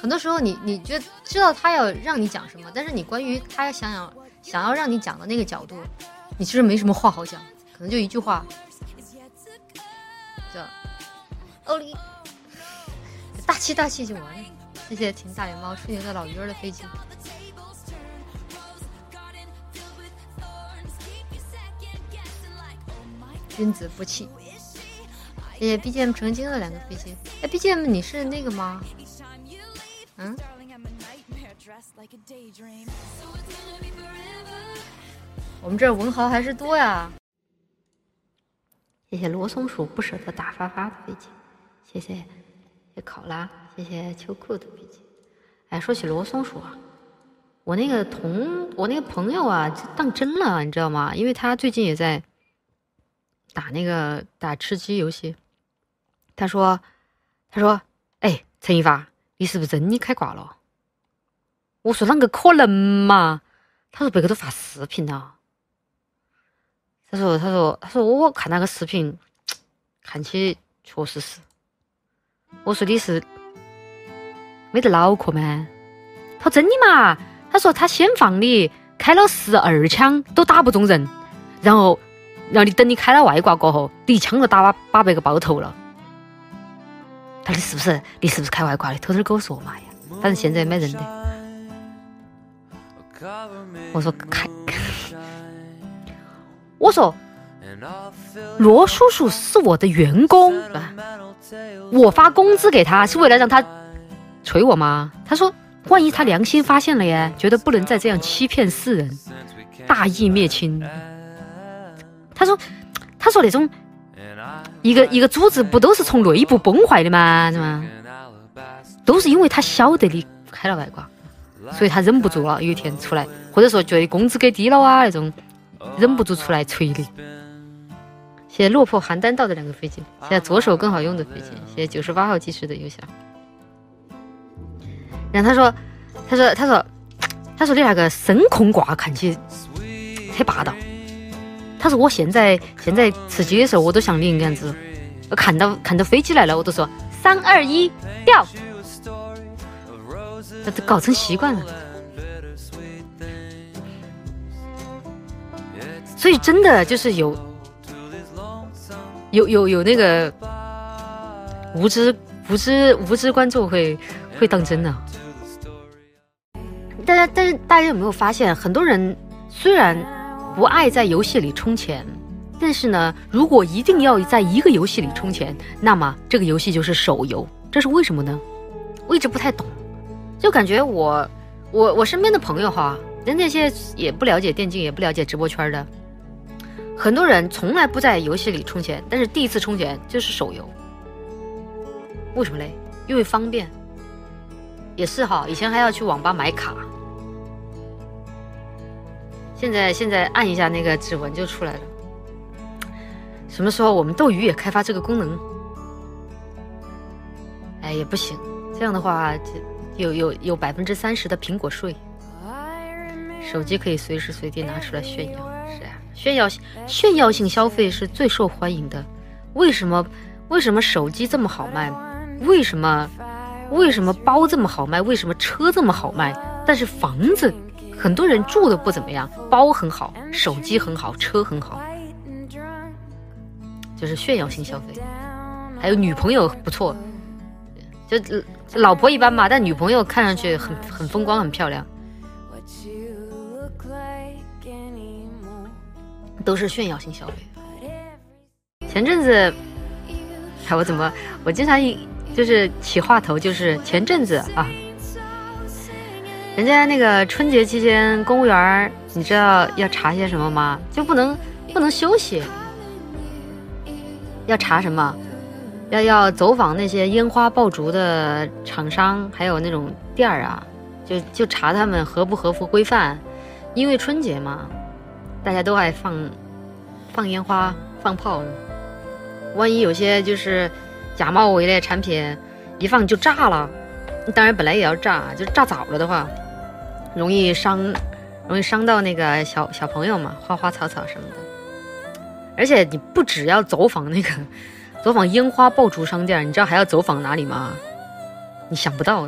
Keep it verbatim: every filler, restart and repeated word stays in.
很多时候你你觉得知道他要让你讲什么，但是你关于他想想想要让你讲的那个角度，你其实没什么话好讲，可能就一句话，叫欧丽，大气大气就完了。谢谢听大脸猫吹牛的老鱼儿的飞机。君子不器。谢谢 B G M 成精的两个飞机。哎 ，B G M 你是那个吗？嗯。我们这儿文豪还是多呀。谢谢罗松鼠不舍得打发发的飞机，谢谢谢谢考拉，谢谢秋裤的飞机。哎，说起罗松鼠啊，我那个同我那个朋友啊，当真了，你知道吗？因为他最近也在打那个打吃鸡游戏。他说他说哎，陈一发，你是不是真的开挂了？我说啷个可能嘛？他说别个都发视频了。他说他说他说我看那个视频看起确实是。我说你是没得脑壳吗？他说真的嘛？他说他先放你开了十二枪都打不中人，然后然后你等你开了外挂过后，你一枪就打把把别个爆头了。他说你是不是你是不是开外挂的？偷偷跟我说嘛呀，反正现在没人的。我说开，我说罗叔叔是我的员工，我发工资给他是为了让他捶我吗？他说万一他良心发现了耶，觉得不能再这样欺骗世人，大义灭亲。他说他说那种一个一个组织不都是从内部崩坏的吗？是吗？都是因为他晓得你开了外挂，所以他忍不住了，有一天出来，或者说觉得工资给低了啊那种，忍不住出来捶你。谢谢落魄邯郸道的两个飞机，谢谢左手更好用的飞机，谢谢九十八号技师的邮箱。然后他说他说他说他说你那个声控挂看起很霸道。他说我现在现在吃鸡的时候我都像你那样子，我看到看到飞机来了我都说三二一掉，这都搞成习惯了。所以真的就是有有有有那个无知无知无知观众会会当真的、啊。大家但是大家有没有发现，很多人虽然不爱在游戏里充钱，但是呢，如果一定要在一个游戏里充钱，那么这个游戏就是手游。这是为什么呢？我一直不太懂，就感觉我我我身边的朋友哈，人那些也不了解电竞，也不了解直播圈的，很多人从来不在游戏里充钱，但是第一次充钱就是手游。为什么嘞？因为方便。也是哈，以前还要去网吧买卡，现在现在按一下那个指纹就出来了。什么时候我们斗鱼也开发这个功能？哎，也不行，这样的话有有有百分之三十的苹果税。手机可以随时随地拿出来炫耀，是啊，炫耀炫耀性消费是最受欢迎的。为什么为什么手机这么好卖？为什么为什么包这么好卖？为什么车这么好卖？但是房子很多人住的不怎么样，包很好，手机很好，车很好，就是炫耀性消费。还有女朋友不错，就老婆一般嘛，但女朋友看上去很很风光，很漂亮，都是炫耀性消费。前阵子，哎，我怎么我经常一就是起话头，就是前阵子啊，人家那个春节期间公务员你知道要查些什么吗？就不能不能休息，要查什么？要要走访那些烟花爆竹的厂商，还有那种店儿啊，就就查他们合不合乎规范。因为春节嘛，大家都爱放放烟花、放炮的，万一有些就是假冒伪劣产品一放就炸了，当然本来也要炸，就炸早了的话，容易伤，容易伤到那个小小朋友嘛，花花草草什么的。而且你不只要走访那个走访烟花爆竹商店，你知道还要走访哪里吗？你想不到，